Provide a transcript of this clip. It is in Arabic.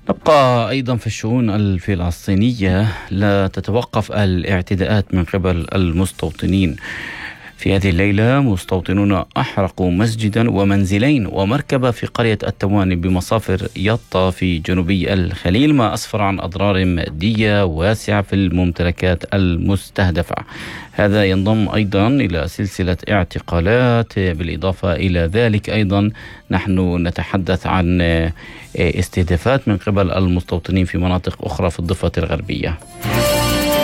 نبقى أيضا في الشؤون الفلسطينية. لا تتوقف الاعتداءات من قبل المستوطنين. في هذه الليلة مستوطنون أحرقوا مسجدا ومنزلين ومركبة في قرية التواني بمصافر يطا في جنوبي الخليل، ما أسفر عن أضرار مادية واسعة في الممتلكات المستهدفة. هذا ينضم أيضا إلى سلسلة اعتقالات. بالإضافة إلى ذلك أيضا نحن نتحدث عن استهدافات من قبل المستوطنين في مناطق أخرى في الضفة الغربية.